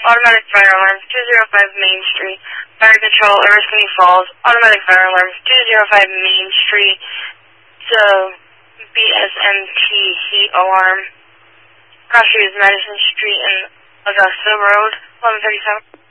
automatic fire alarms, 205 Main Street, fire control, Oriskany Falls, automatic fire alarms, 205 Main Street, to BSMT heat alarm, cross street is Madison Street and Augusta Road, 1137.